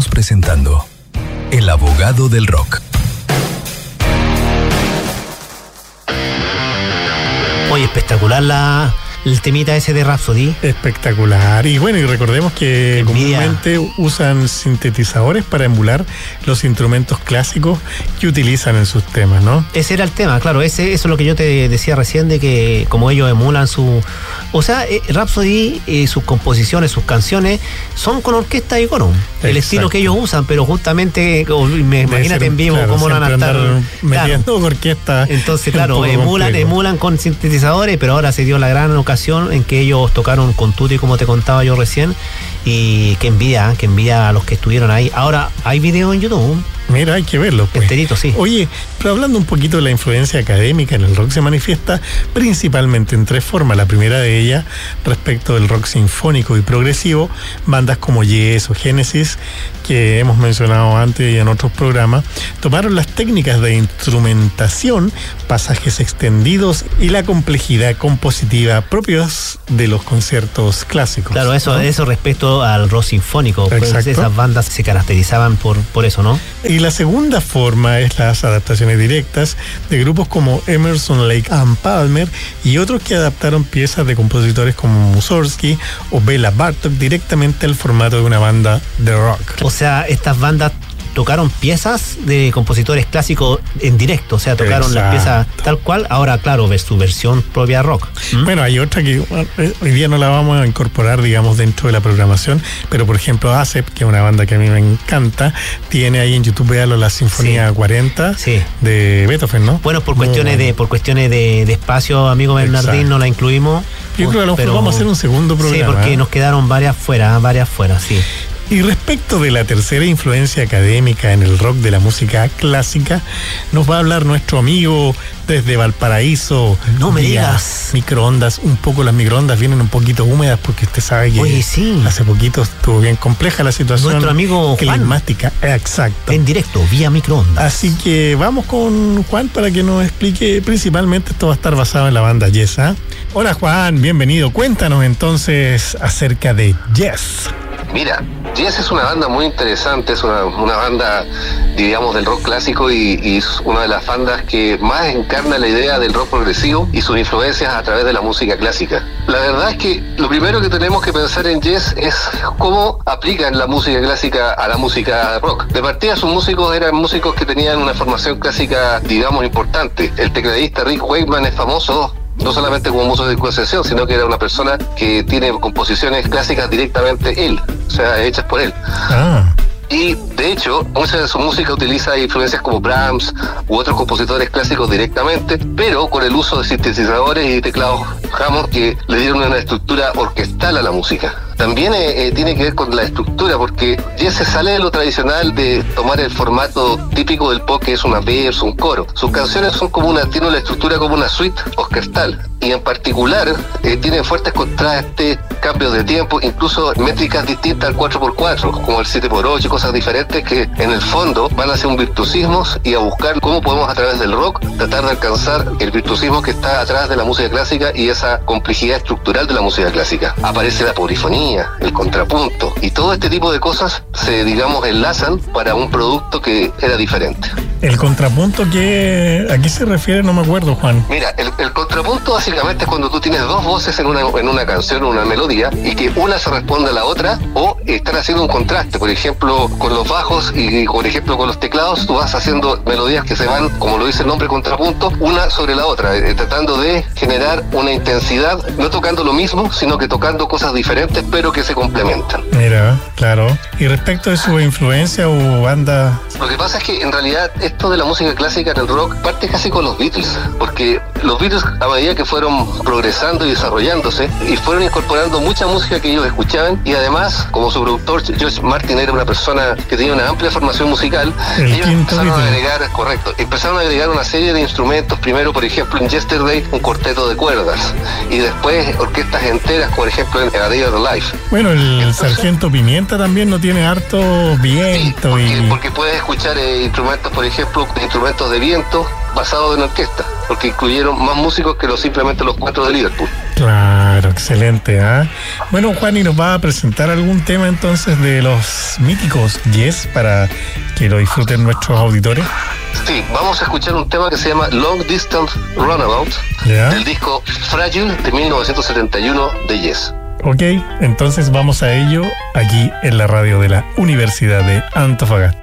Estamos presentando El Abogado del Rock. Oye, espectacular el temita ese de Rhapsody. Espectacular. Y bueno, y recordemos que comúnmente usan sintetizadores para emular los instrumentos clásicos que utilizan en sus temas, ¿no? Ese era el tema, claro. Eso es lo que yo te decía recién, de que como ellos emulan o sea, Rhapsody, sus composiciones, sus canciones, son con orquesta y coro. Exacto. El estilo que ellos usan, pero justamente, imagínate en vivo, claro, cómo van a estar metiendo orquesta. Entonces, claro, emulan con sintetizadores, pero ahora se dio la gran ocasión en que ellos tocaron con Tutti, como te contaba yo recién, y que envidia a los que estuvieron ahí. Ahora, hay video en YouTube. Mira, hay que verlo, pues. Enterito, sí. Oye, pero hablando un poquito de la influencia académica en el rock, se manifiesta principalmente en tres formas. La primera de ellas, respecto del rock sinfónico y progresivo, bandas como Yes o Genesis, que hemos mencionado antes y en otros programas, tomaron las técnicas de instrumentación, pasajes extendidos y la complejidad compositiva propios de los conciertos clásicos. Claro, eso respecto al rock sinfónico. Pues esas bandas se caracterizaban por eso, ¿no? Y la segunda forma es las adaptaciones directas de grupos como Emerson, Lake and Palmer y otros que adaptaron piezas de compositores como Mussorgsky o Bela Bartok directamente al formato de una banda de rock. O sea, estas bandas tocaron piezas de compositores clásicos en directo, o sea, tocaron las piezas tal cual. Ahora, claro, ves su versión propia rock. Bueno, hay otra que hoy día no la vamos a incorporar, digamos, dentro de la programación, pero por ejemplo ASEP, que es una banda que a mí me encanta, tiene ahí en YouTube, véalo, la Sinfonía 40 de Beethoven, ¿no? Bueno, por cuestiones de espacio, amigo Bernardín, no la incluimos. Yo creo que a lo mejor vamos a hacer un segundo programa. Sí, porque nos quedaron varias fuera, sí. Y respecto de la tercera influencia académica en el rock de la música clásica, nos va a hablar nuestro amigo desde Valparaíso. No me digas. Microondas, un poco las microondas vienen un poquito húmedas porque usted sabe que hace poquito estuvo bien compleja la situación. Nuestro amigo climática, Juan. Exacto. En directo, vía microondas. Así que vamos con Juan para que nos explique. Principalmente esto va a estar basado en la banda Yes, ¿eh? Hola Juan, bienvenido. Cuéntanos entonces acerca de Yes. Mira, Yes es una banda muy interesante, es una banda, digamos, del rock clásico y es una de las bandas que más encarna la idea del rock progresivo y sus influencias a través de la música clásica. La verdad es que lo primero que tenemos que pensar en Yes es cómo aplican la música clásica a la música rock. De partida sus músicos eran músicos que tenían una formación clásica, digamos, importante. El tecladista Rick Wakeman es famoso no solamente como músico de concesión, sino que era una persona que tiene composiciones clásicas directamente él, o sea, hechas por él. Y de hecho, mucha de su música utiliza influencias como Brahms u otros compositores clásicos directamente, pero con el uso de sintetizadores y teclados Hammond que le dieron una estructura orquestal a la música. También tiene que ver con la estructura, porque Yes se sale de lo tradicional de tomar el formato típico del pop, que es una verso, un coro. Sus canciones son tienen una estructura como una suite orquestal, y en particular tienen fuertes contrastes, cambios de tiempo, incluso métricas distintas al 4x4, como el 7x8 y cosas diferentes que en el fondo van hacia un virtuosismo y a buscar cómo podemos a través del rock tratar de alcanzar el virtuosismo que está atrás de la música clásica y esa complejidad estructural de la música clásica. Aparece la polifonía, el contrapunto y todo este tipo de cosas se, digamos, enlazan para un producto que era diferente. ¿El contrapunto a qué se refiere? No me acuerdo, Juan. Mira, el contrapunto básicamente es cuando tú tienes dos voces en una canción o una melodía y que una se responde a la otra o están haciendo un contraste. Por ejemplo, con los bajos y por ejemplo con los teclados tú vas haciendo melodías que se van, como lo dice el nombre, contrapunto, una sobre la otra, tratando de generar una intensidad, no tocando lo mismo, sino que tocando cosas diferentes pero que se complementan. Mira, claro. Y respecto de su influencia o banda... Lo que pasa es que en realidad esto de la música clásica en el rock parte casi con los Beatles, porque los Beatles a medida que fueron progresando y desarrollándose y fueron incorporando mucha música que ellos escuchaban y además, como su productor George Martin era una persona que tenía una amplia formación musical, ellos empezaron a agregar una serie de instrumentos, primero por ejemplo en Yesterday un cuarteto de cuerdas y después orquestas enteras, por ejemplo en A Day of the Life. Bueno, el Sargento Pimienta también no tiene harto viento. Sí, porque puedes escuchar instrumentos, por ejemplo, instrumentos de viento basados en orquesta, porque incluyeron más músicos que simplemente los 4 de Liverpool. Claro, excelente. Bueno, Juan, ¿y nos va a presentar algún tema entonces de los míticos Yes para que lo disfruten nuestros auditores? Sí, vamos a escuchar un tema que se llama Long Distance Runabout, del disco Fragile de 1971 de Yes. Ok, entonces vamos a ello aquí en la radio de la Universidad de Antofagasta.